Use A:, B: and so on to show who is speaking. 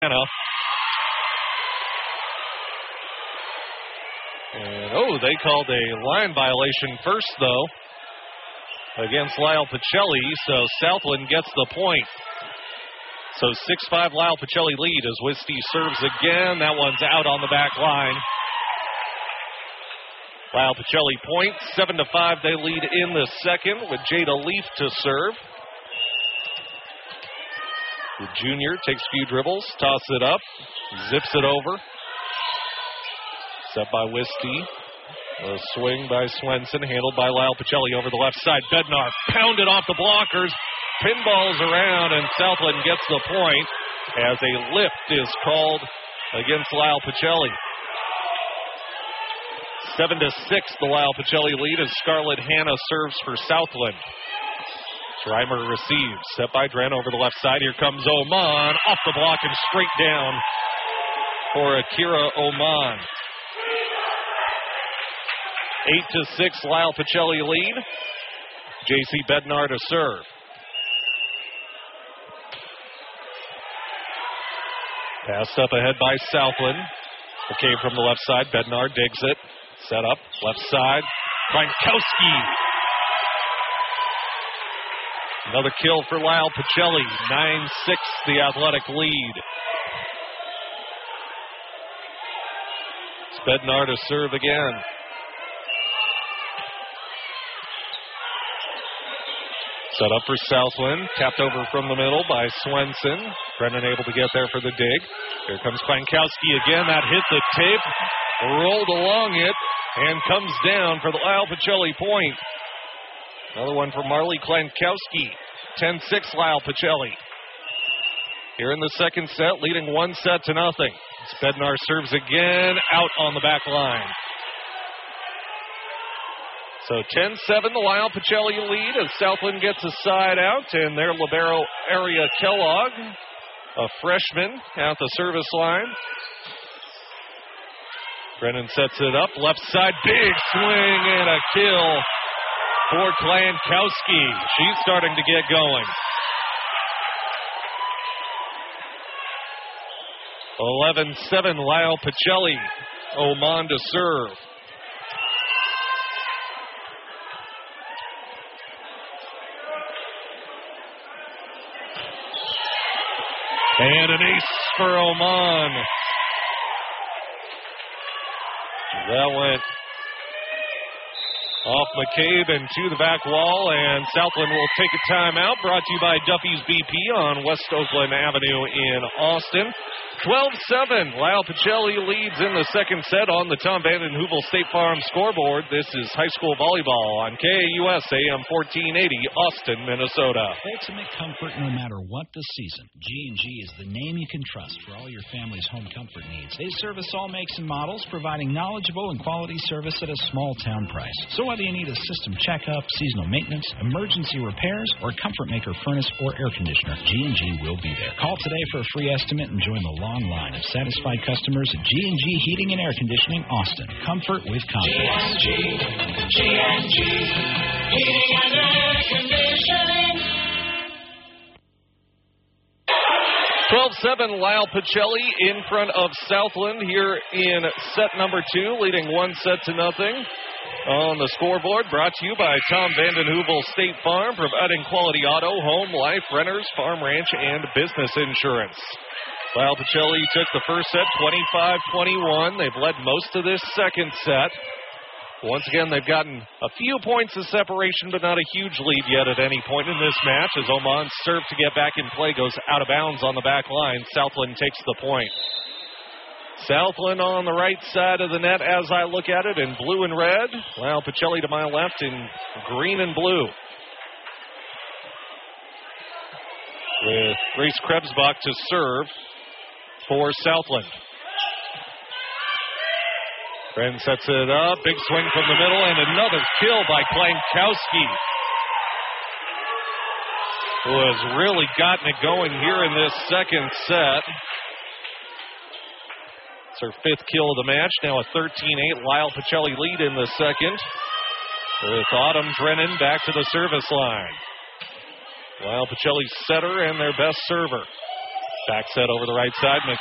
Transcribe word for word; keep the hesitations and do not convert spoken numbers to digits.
A: Anna. And, oh, they called a line violation first, though, against Lyle Pacelli, so Southland gets the point. So six five Lyle Pacelli lead as Wisty serves again. That one's out on the back line. Lyle Pacelli points. seven to five they lead in the second with Jada Leaf to serve. The junior takes a few dribbles, tosses it up, zips it over. Set by Wisty. A swing by Swenson, handled by Lyle Pacelli over the left side. Bednar pounded off the blockers, pinballs around, and Southland gets the point as a lift is called against Lyle Pacelli. Seven to six, the Lyle Pacelli lead as Scarlett Hanna serves for Southland. Schreimer receives, set by Dren over the left side. Here comes Oman, off the block and straight down for Akira Oman. Eight to six, Lyle Pacelli lead. J C Bednar to serve. Passed up ahead by Southland. It came from the left side. Bednar digs it. Set up, left side. Klankowski. Another kill for Lyle Pacelli. nine six, the athletic lead. It's Bednar to serve again. Set up for Southland. Tapped over from the middle by Swenson. Brennan able to get there for the dig. Here comes Klankowski again. That hit the tape. Rolled along it and comes down for the Lyle Pacelli point. Another one for Marley Klankowski. ten six Lyle Pacelli. Here in the second set, leading one set to nothing. Bednar serves again, out on the back line. So ten seven, the Lyle Pacelli lead as Southland gets a side out, and their libero Aria Kellogg, a freshman, at the service line. Brennan sets it up, left side, big swing and a kill for Klankowski. She's starting to get going. eleven seven, Lyle Pacelli. Oman to serve. And an ace for Oman. That went off McCabe and to the back wall, and Southland will take a timeout. Brought to you by Duffy's B P on West Oakland Avenue in Austin. twelve seven, Lyle Pacelli leads in the second set on the Tom Vanden Heuvel State Farm scoreboard. This is high school volleyball on K A U S A M fourteen eighty, Austin, Minnesota.
B: Ultimate comfort no matter what the season. G and G is the name you can trust for all your family's home comfort needs. They service all makes and models, providing knowledgeable and quality service at a small town price. So whether you need a system checkup, seasonal maintenance, emergency repairs, or comfort maker furnace or air conditioner, G and G will be there. Call today for a free estimate and join the long line of satisfied customers at G and G Heating and Air Conditioning, Austin. Comfort with confidence.
C: G and G, G and G Heating and Air Conditioning.
A: twelve seven, Lyle Pacelli in front of Southland here in set number two, leading one set to nothing. On the scoreboard, brought to you by Tom Vanden Heuvel State Farm, providing quality auto, home, life, renters, farm, ranch, and business insurance. Lyle Pacelli took the first set, twenty-five twenty-one. They've led most of this second set. Once again, they've gotten a few points of separation, but not a huge lead yet at any point in this match, as Oman's serve to get back in play goes out of bounds on the back line. Southland takes the point. Southland on the right side of the net as I look at it in blue and red. Lyle Pacelli to my left in green and blue. With Grace Krebsbach to serve for Southland. Bren sets it up. Big swing from the middle and another kill by Klankowski, who has really gotten it going here in this second set. It's her fifth kill of the match. Now a thirteen eight Lyle Pacelli lead in the second. With Autumn Drennan back to the service line. Lyle Pacelli's setter and their best server. Back set over the right side.